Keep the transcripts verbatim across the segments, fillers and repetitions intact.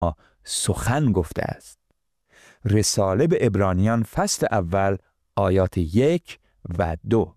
سخن گفته است. رساله به عبرانیان فصل اول آیات یک و دو.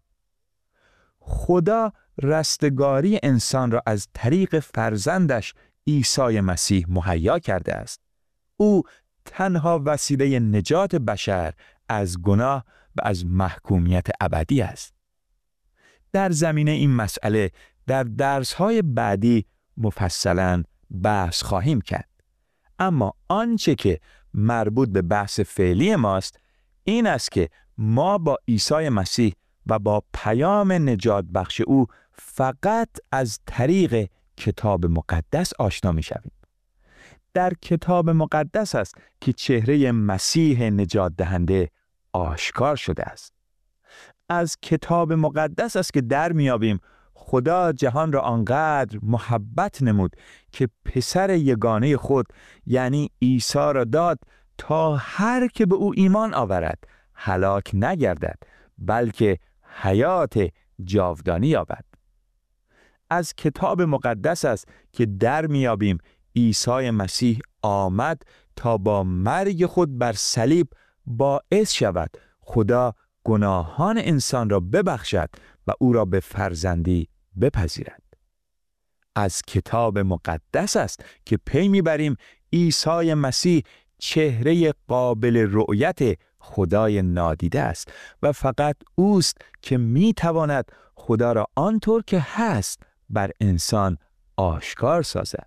خدا رستگاری انسان را از طریق فرزندش عیسی مسیح مهیا کرده است. او تنها وسیله نجات بشر از گناه و از محکومیت ابدی است. در زمینه این مسئله در درس‌های بعدی مفصلاً بحث خواهیم کرد. اما آنچه که مربوط به بحث فعلی ماست این است که ما با عیسی مسیح و با پیام نجات بخش او فقط از طریق کتاب مقدس آشنا می شویم. در کتاب مقدس است که چهره مسیح نجات دهنده آشکار شده است. از کتاب مقدس است که در میابیم خدا جهان را آنقدر محبت نمود که پسر یگانه خود یعنی عیسی را داد تا هر که به او ایمان آورد هلاک نگردد بلکه حیات جاودانی یابد. از کتاب مقدس است که در میابیم عیسی مسیح آمد تا با مرگ خود بر صلیب باعث شود خدا گناهان انسان را ببخشد و او را به فرزندی بپذیرد. از کتاب مقدس است که پی میبریم عیسی مسیح چهره قابل رؤیت خدای نادیده است و فقط اوست که میتواند خدا را آنطور که هست بر انسان آشکار سازد.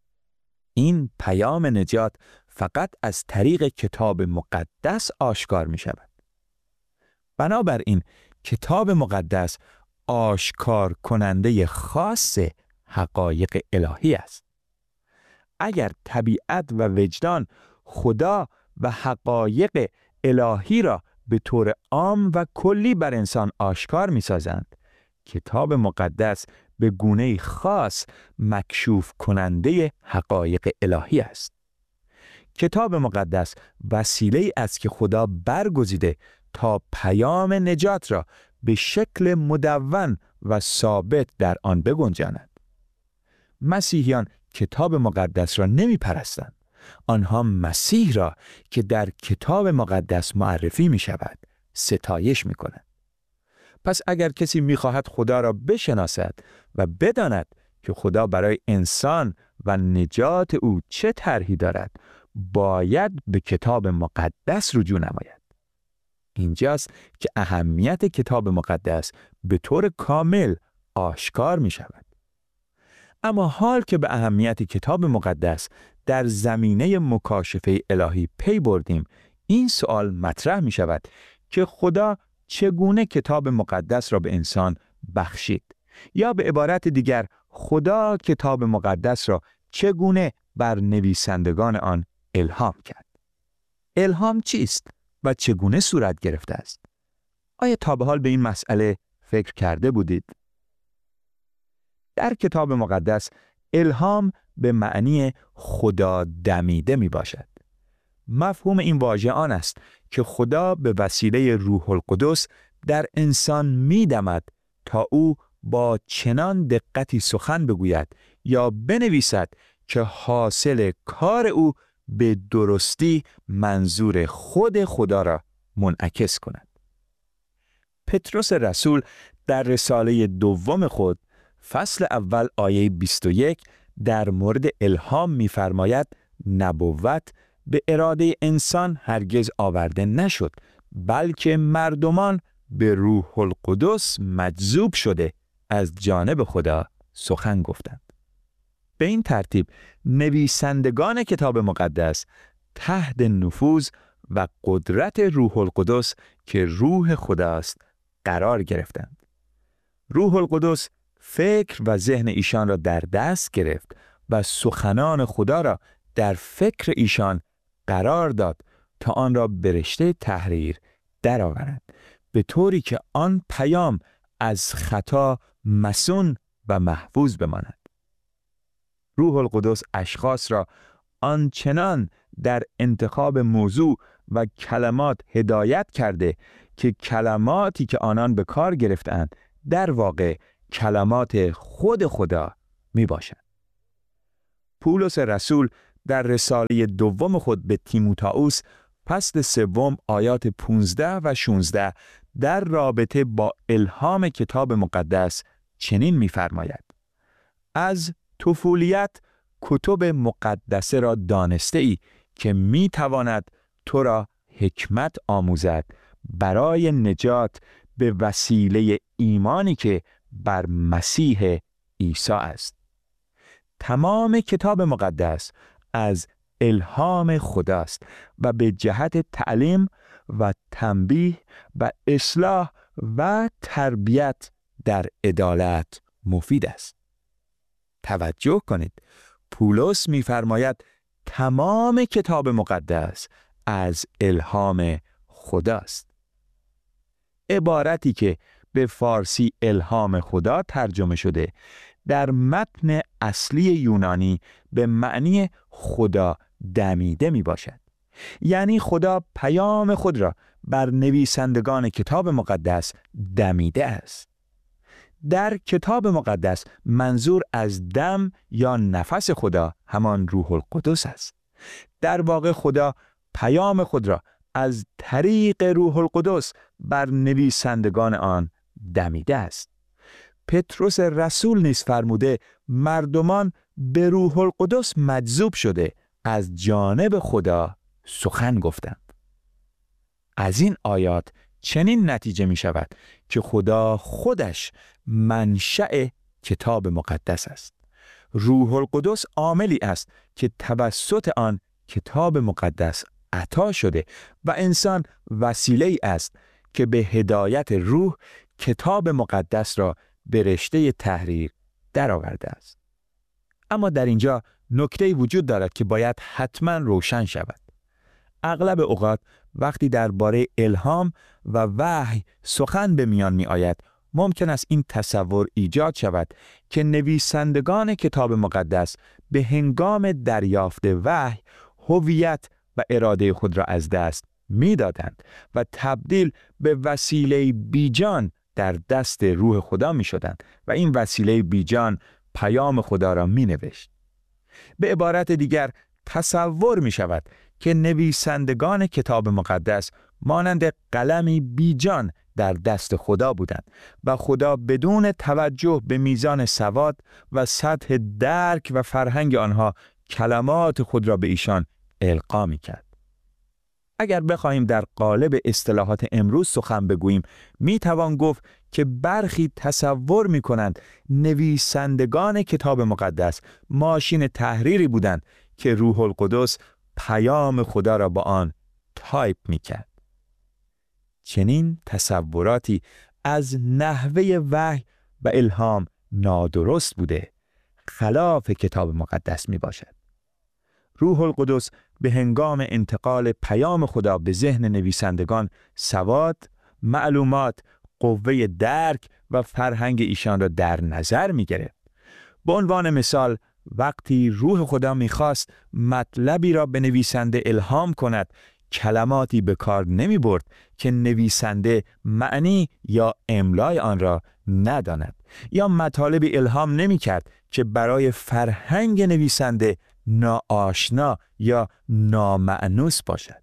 این پیام نجات فقط از طریق کتاب مقدس آشکار می شود. بنابراین کتاب مقدس آشکار کننده خاص حقایق الهی است. اگر طبیعت و وجدان خدا و حقایق الهی را به طور عام و کلی بر انسان آشکار می سازند، کتاب مقدس به گونه خاص مکشوف کننده حقایق الهی است. کتاب مقدس وسیله است که خدا برگزیده تا پیام نجات را به شکل مدون و ثابت در آن بگنجاند. مسیحیان کتاب مقدس را نمی پرستند. آنها مسیح را که در کتاب مقدس معرفی می شود ستایش می کنند. پس اگر کسی می خواهد خدا را بشناسد و بداند که خدا برای انسان و نجات او چه طرحی دارد، باید به کتاب مقدس رجوع نماید. اینجاست که اهمیت کتاب مقدس به طور کامل آشکار می شود. اما حال که به اهمیت کتاب مقدس در زمینه مکاشفه الهی پی بردیم، این سوال مطرح می شود که خدا چگونه کتاب مقدس را به انسان بخشید؟ یا به عبارت دیگر خدا کتاب مقدس را چگونه بر نویسندگان آن الهام کرد؟ الهام چیست و چگونه صورت گرفته است؟ آیا تا به حال به این مسئله فکر کرده بودید؟ در کتاب مقدس الهام به معنی خدا دمیده می باشد. مفهوم این واژه آن است که خدا به وسیله روح القدس در انسان می دمد تا او با چنان دقتی سخن بگوید یا بنویسد که حاصل کار او به درستی منظور خود خدا را منعکس کند. پتروس رسول در رساله دوم خود فصل اول آیه بیست و یک در مورد الهام می‌فرماید نبوت به اراده انسان هرگز آورده نشد، بلکه مردمان به روح القدس مجذوب شده از جانب خدا سخن گفتند. به این ترتیب نویسندگان کتاب مقدس تحت نفوذ و قدرت روح القدس که روح خداست قرار گرفتند. روح القدس فکر و ذهن ایشان را در دست گرفت و سخنان خدا را در فکر ایشان قرار داد تا آن را به رشته تحریر درآورند، به طوری که آن پیام از خطا مصون و محفوظ بماند. روح القدس اشخاص را آنچنان در انتخاب موضوع و کلمات هدایت کرده که کلماتی که آنان به کار گرفتند در واقع کلمات خود خدا می باشند. پولس رسول در رساله دوم خود به تیموتائوس فصل سوم آیات پانزده و شانزده در رابطه با الهام کتاب مقدس چنین می‌فرماید: از طفولیت کتب مقدسه را دانسته ای که می‌تواند تو را حکمت آموزد برای نجات به وسیله ایمانی که بر مسیح عیسی است. تمام کتاب مقدس از الهام خداست و به جهت تعلیم و تنبیه و اصلاح و تربیت در عدالت مفید است. توجه کنید، پولس می‌فرماید تمام کتاب مقدس از الهام خداست. عبارتی که به فارسی الهام خدا ترجمه شده در متن اصلی یونانی به معنی خدا دمیده می باشد. یعنی خدا پیام خود را بر نویسندگان کتاب مقدس دمیده است. در کتاب مقدس منظور از دم یا نفس خدا همان روح القدس است. در واقع خدا پیام خود را از طریق روح القدس بر نویسندگان آن دمیده است. پتروس رسول نیز فرموده مردمان به روح القدس مجذوب شده از جانب خدا سخن گفتند. از این آیات چنین نتیجه می شود که خدا خودش منشأ کتاب مقدس است. روح القدس عاملی است که توسط آن کتاب مقدس عطا شده و انسان وسیله‌ای است که به هدایت روح کتاب مقدس را به رشته تحریر درآورده است. اما در اینجا نکته‌ای وجود دارد که باید حتما روشن شود. اغلب اوقات وقتی درباره الهام و وحی سخن به میان می آید، ممکن است این تصور ایجاد شود که نویسندگان کتاب مقدس به هنگام دریافت وحی هویت و اراده خود را از دست می دادند و تبدیل به وسیله بیجان در دست روح خدا می شدند و این وسیله بیجان پیام خدا را می نوشت. به عبارت دیگر تصور می شود که نویسندگان کتاب مقدس مانند قلمی بیجان در دست خدا بودند و خدا بدون توجه به میزان سواد و سطح درک و فرهنگ آنها کلمات خود را به ایشان القا می کرد. اگر بخواهیم در قالب اصطلاحات امروز سخن بگوییم، می توان گفت که برخی تصور می کنند نویسندگان کتاب مقدس ماشین تحریری بودند که روح القدس پیام خدا را با آن تایپ می کرد. چنین تصوراتی از نحوه وحی و الهام نادرست بوده، خلاف کتاب مقدس می باشد. روح القدس به هنگام انتقال پیام خدا به ذهن نویسندگان سواد، معلومات، قوه درک و فرهنگ ایشان را در نظر می گرفت. به عنوان مثال، وقتی روح خدا می خواست مطلبی را به نویسنده الهام کند، کلماتی به کار نمی برد که نویسنده معنی یا املای آن را نداند، یا مطالبی الهام نمی کرد که برای فرهنگ نویسنده ناآشنا یا نامأنوس باشد.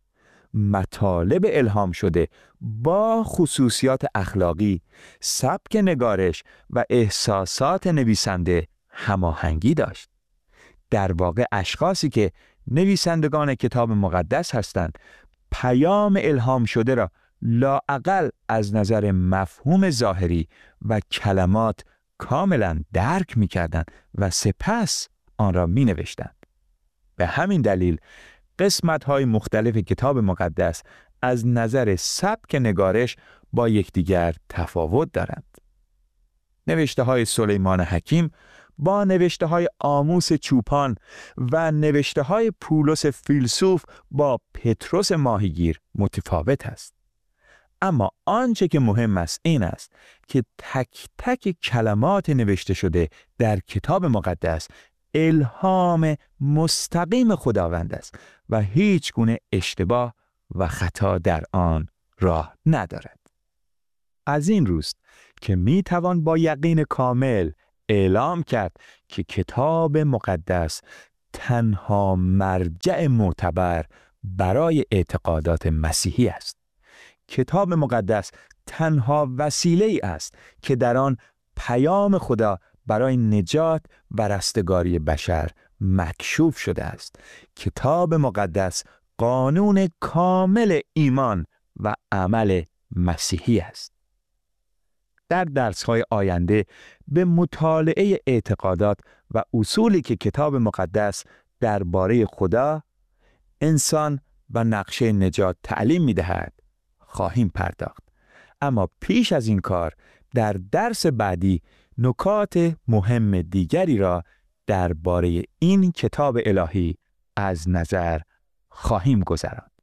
مطالب الهام شده با خصوصیات اخلاقی، سبک نگارش و احساسات نویسنده هماهنگی داشت. در واقع اشخاصی که نویسندگان کتاب مقدس هستند، پیام الهام شده را لااقل از نظر مفهوم ظاهری و کلمات کاملا درک می کردند و سپس آن را می نوشتند. به همین دلیل قسمت‌های مختلف کتاب مقدس از نظر سبک نگارش با یکدیگر تفاوت دارند. نوشته‌های سلیمان حکیم با نوشته‌های آموس چوپان و نوشته‌های پولس فیلسوف با پتروس ماهیگیر متفاوت است. اما آنچه که مهم است این است که تک تک کلمات نوشته شده در کتاب مقدس الهام مستقیم خداوند است و هیچ گونه اشتباه و خطا در آن راه ندارد. از این روست که می توان با یقین کامل اعلام کرد که کتاب مقدس تنها مرجع معتبر برای اعتقادات مسیحی است. کتاب مقدس تنها وسیله‌ای است که در آن پیام خدا برای نجات و رستگاری بشر مکشوف شده است. کتاب مقدس قانون کامل ایمان و عمل مسیحی است. در درس‌های آینده به مطالعه اعتقادات و اصولی که کتاب مقدس درباره خدا، انسان و نقشه نجات تعلیم می‌دهد خواهیم پرداخت. اما پیش از این کار در درس بعدی نکات مهم دیگری را درباره این کتاب الهی از نظر خواهیم گذراند.